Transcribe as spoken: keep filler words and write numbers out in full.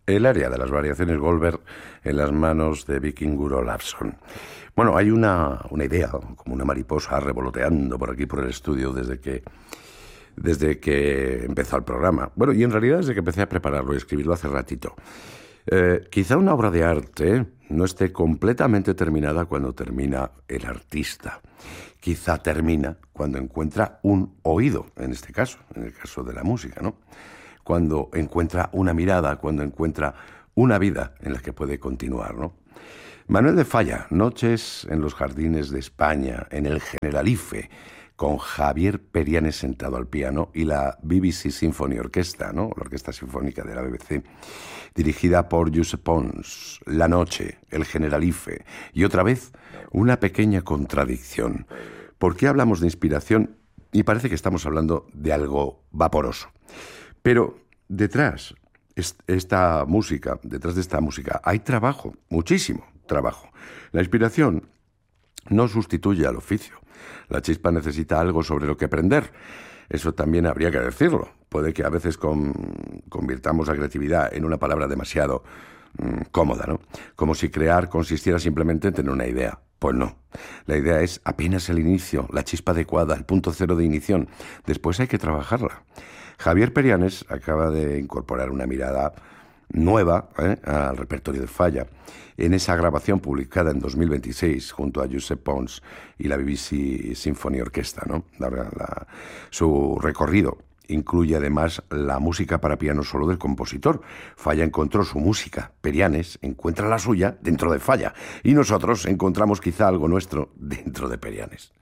El área de las variaciones Goldberg en las manos de Víkingur Ólafsson. Bueno, hay una, una idea, como una mariposa revoloteando por aquí, por el estudio, desde que, desde que empezó el programa. Bueno, y en realidad desde que empecé a prepararlo y escribirlo hace ratito. Eh, quizá una obra de arte no esté completamente terminada cuando termina el artista. Quizá termina cuando encuentra un oído, en este caso, en el caso de la música, ¿no? Cuando encuentra una mirada, cuando encuentra una vida en la que puede continuar, ¿no? Manuel de Falla, Noches en los Jardines de España, en el Generalife, con Javier Perianes sentado al piano y la B B C Symphony Orchestra, ¿no? La Orquesta Sinfónica de la B B C, dirigida por Josep Pons. La noche, el Generalife, y otra vez una pequeña contradicción. ¿Por qué hablamos de inspiración y parece que estamos hablando de algo vaporoso? Pero detrás, esta música, detrás de esta música hay trabajo, muchísimo trabajo. La inspiración no sustituye al oficio. La chispa necesita algo sobre lo que aprender. Eso también habría que decirlo. Puede que a veces con, convirtamos la creatividad en una palabra demasiado mmm, cómoda, ¿no? Como si crear consistiera simplemente en tener una idea. Pues no. La idea es apenas el inicio, la chispa adecuada, el punto cero de ignición. Después hay que trabajarla. Javier Perianes acaba de incorporar una mirada nueva ¿eh? al repertorio de Falla en esa grabación publicada en dos mil veintiséis junto a Josep Pons y la B B C Symphony Orchestra, ¿no? La, la, su recorrido incluye además la música para piano solo del compositor. Falla encontró su música, Perianes encuentra la suya dentro de Falla y nosotros encontramos quizá algo nuestro dentro de Perianes.